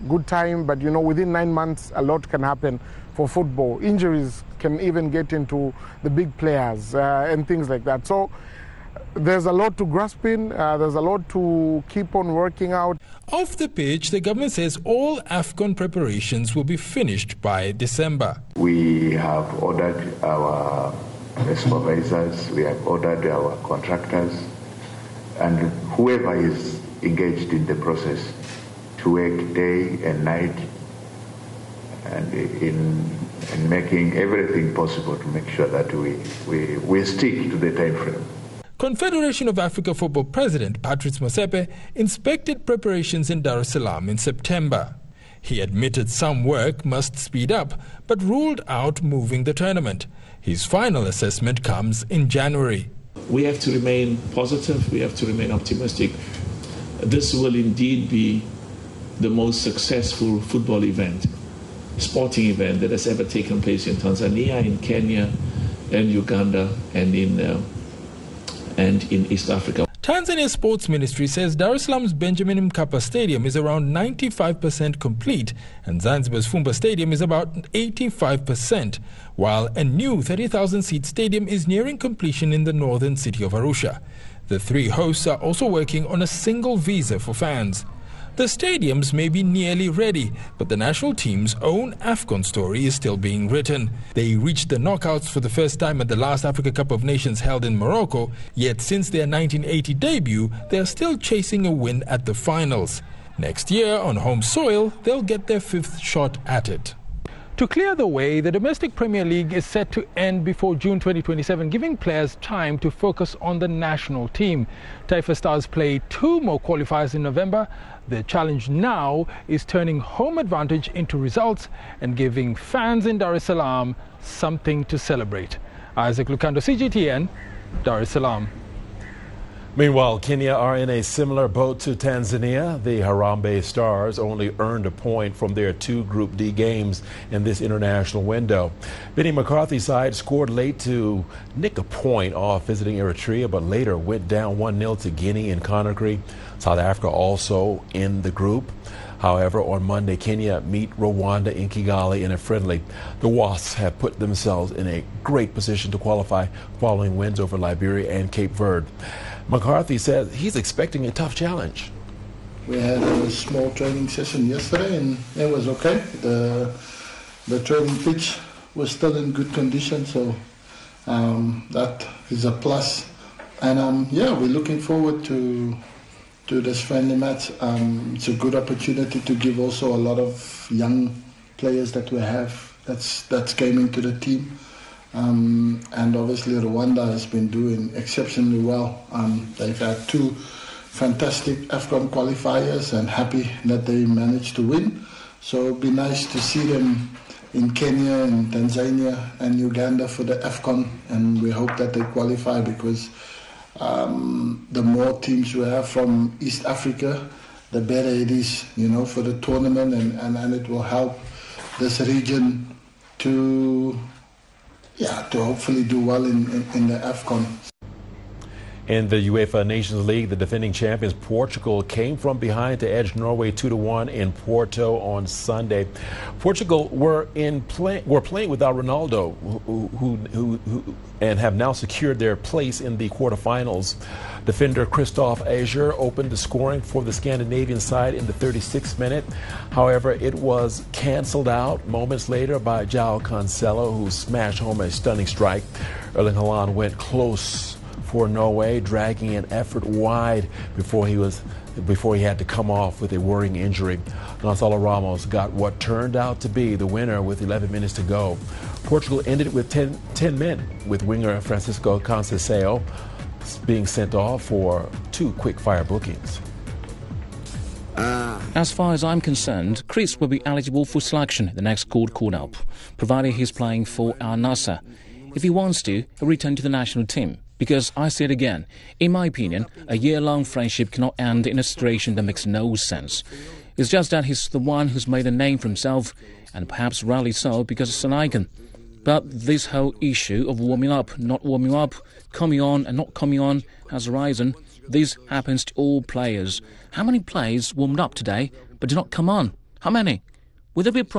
good time, but within 9 months, a lot can happen for football. Injuries can even get into the big players and things like that. So there's a lot to grasp in, there's a lot to keep on working out. Off the pitch, the government says all AFCON preparations will be finished by December. We have ordered our supervisors, we have ordered our contractors, and whoever is engaged in the process to work day and night and in making everything possible to make sure that we stick to the time frame. Confederation of Africa Football President Patrice Motsepe inspected preparations in Dar es Salaam in September. He admitted some work must speed up, but ruled out moving the tournament. His final assessment comes in January. We have to remain positive, we have to remain optimistic. This will indeed be the most successful football event, sporting event that has ever taken place in Tanzania, in Kenya, and Uganda, and in East Africa. Tanzania Sports Ministry says Dar es Salaam's Benjamin Mkapa Stadium is around 95% complete and Zanzibar's Fumba Stadium is about 85%, while a new 30,000-seat stadium is nearing completion in the northern city of Arusha. The three hosts are also working on a single visa for fans. The stadiums may be nearly ready, but the national team's own AFCON story is still being written. They reached the knockouts for the first time at the last Africa Cup of Nations held in Morocco, yet since their 1980 debut, they are still chasing a win at the finals. Next year, on home soil, they'll get their fifth shot at it. To clear the way, the domestic Premier League is set to end before June 2027, giving players time to focus on the national team. Taifa Stars play 2 more qualifiers in November. The challenge now is turning home advantage into results and giving fans in Dar es Salaam something to celebrate. Isaac Lukando, CGTN, Dar es Salaam. Meanwhile, Kenya are in a similar boat to Tanzania. The Harambee Stars only earned a point from their 2 Group D games in this international window. Benny McCarthy's side scored late to nick a point off visiting Eritrea, but later went down 1-0 to Guinea in Conakry. South Africa also in the group. However, on Monday, Kenya meet Rwanda in Kigali in a friendly. The Wasps have put themselves in a great position to qualify following wins over Liberia and Cape Verde. McCarthy says he's expecting a tough challenge. We had a small training session yesterday and it was okay. The training pitch was still in good condition, so that is a plus. And we're looking forward to this friendly match. It's a good opportunity to give also a lot of young players that we have that's came into the team. And obviously Rwanda has been doing exceptionally well. They've had 2 fantastic AFCON qualifiers and happy that they managed to win. So it'd be nice to see them in Kenya and Tanzania and Uganda for the AFCON, and we hope that they qualify because the more teams we have from East Africa, the better it is, for the tournament, and it will help this region to hopefully do well in the AFCON. In the UEFA Nations League, the defending champions Portugal came from behind to edge Norway 2-1 in Porto on Sunday. Portugal were playing without Ronaldo, who and have now secured their place in the quarterfinals. Defender Christophe Ajer opened the scoring for the Scandinavian side in the 36th minute. However, it was cancelled out moments later by João Cancelo, who smashed home a stunning strike. Erling Haaland went close for Norway, dragging an effort wide before he had to come off with a worrying injury. Gonzalo Ramos got what turned out to be the winner with 11 minutes to go. Portugal ended with 10 men, with winger Francisco Conceição being sent off for 2 quick-fire bookings. As far as I'm concerned, Chris will be eligible for selection in the next call-up, provided he's playing for Al Nassr. If he wants to, he'll return to the national team. Because I say it again, in my opinion, a year-long friendship cannot end in a situation that makes no sense. It's just that he's the one who's made a name for himself, and perhaps rightly so because it's an icon. But this whole issue of warming up, not warming up, coming on and not coming on has arisen. This happens to all players. How many players warmed up today but did not come on? How many? Would there be a problem?